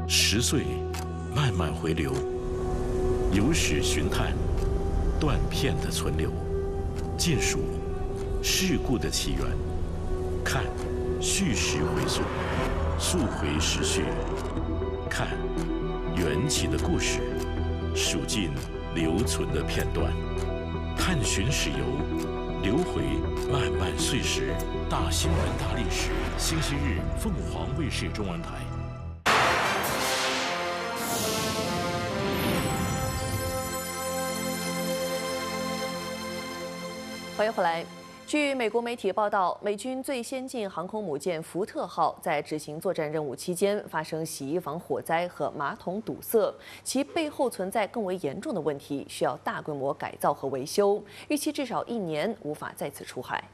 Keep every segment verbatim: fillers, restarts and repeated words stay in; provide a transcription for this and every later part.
十岁慢慢回流，有史寻探，断片的存留，尽数事故的起源，看叙事回溯，溯回时序，看缘起的故事，数尽留存的片段，探寻史游，流回漫漫岁时。大新闻大历史，星期日凤凰卫视中文台。 欢迎回来。据美国媒体报道，美军最先进航空母舰福特号在执行作战任务期间发生洗衣房火灾和马桶堵塞，其背后存在更为严重的问题，需要大规模改造和维修，预期至少一年无法再次出海。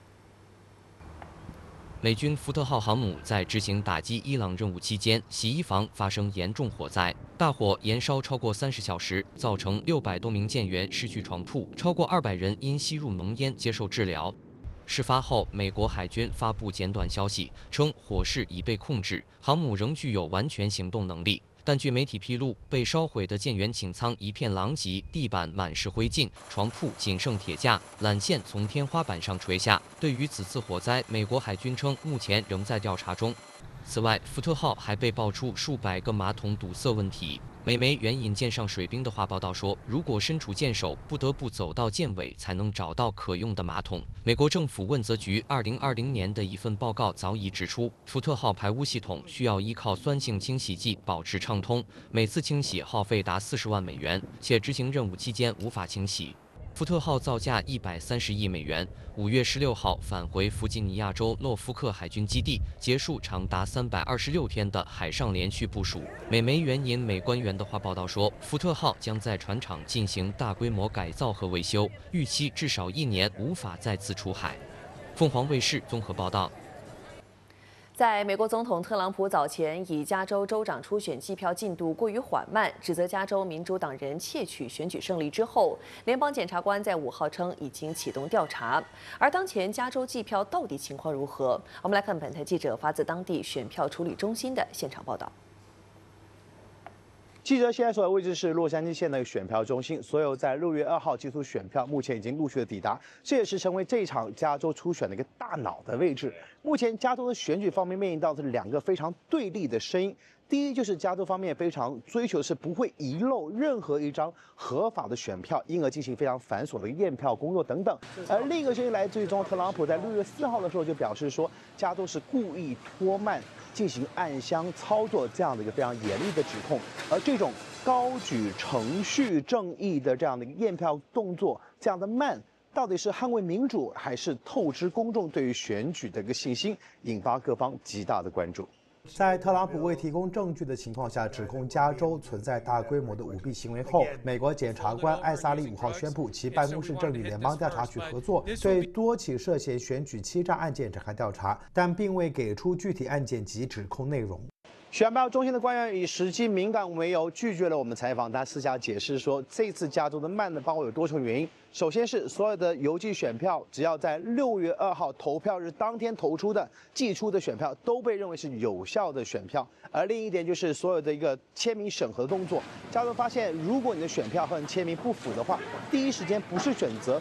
美军福特号航母在执行打击伊朗任务期间，洗衣房发生严重火灾，大火延烧超过三十小时，造成六百多名舰员失去床铺，超过二百人因吸入浓烟接受治疗。事发后，美国海军发布简短消息，称火势已被控制，航母仍具有完全行动能力。但据媒体披露，被烧毁的舰员寝舱一片狼藉，地板满是灰烬，床铺仅剩铁架，缆线从天花板上垂下。对于此次火灾，美国海军称目前仍在调查中。此外，福特号还被爆出数百个马桶堵塞问题。美媒援引舰上水兵的话报道说，如果身处舰首，不得不走到舰尾才能找到可用的马桶。美国政府问责局二零二零年的一份报告早已指出，福特号排污系统需要依靠酸性清洗剂保持畅通，每次清洗耗费达四十万美元，且执行任务期间无法清洗。福特号造价一百三十亿美元，五月十六号返回弗吉尼亚州诺福克海军基地，结束长达三百二十六天的海上连续部署。美媒援引美官员的话报道说，福特号将在船厂进行大规模改造和维修，预期至少一年无法再次出海。凤凰卫视综合报道。 在美国总统特朗普早前以加州州长初选计票进度过于缓慢，指责加州民主党人窃取选举胜利之后，联邦检察官在五号称已经启动调查。而当前加州计票到底情况如何？我们来看本台记者发自当地选票处理中心的现场报道。 记者现在所在位置是洛杉矶县的选票中心，所有在六月二号寄出选票，目前已经陆续的抵达，这也是成为这场加州初选的一个大脑的位置。目前加州的选举方面面临到的是两个非常对立的声音。第一就是加州方面非常追求的是不会遗漏任何一张合法的选票，因而进行非常繁琐的验票工作等等。而另一个声音来自于总统特朗普，在六月四号的时候就表示说，加州是故意拖慢进行暗箱操作这样的一个非常严厉的指控。而这种高举程序正义的这样的一个验票动作，这样的慢，到底是捍卫民主，还是透支公众对于选举的一个信心，引发各方极大的关注。在特朗普未提供证据的情况下，指控加州存在大规模的舞弊行为后，美国检察官艾萨利五号宣布，其办公室正与联邦调查局合作，对多起涉嫌选举欺诈案件展开调查，但并未给出具体案件及指控内容。选票中心的官员以时机敏感为由拒绝了我们采访，他私下解释说，这次加州的慢的包括有多重原因。首先是所有的邮寄选票，只要在六月二号投票日当天投出的、寄出的选票，都被认为是有效的选票。而另一点就是所有的一个签名审核动作，加州发现，如果你的选票和签名不符的话，第一时间不是选择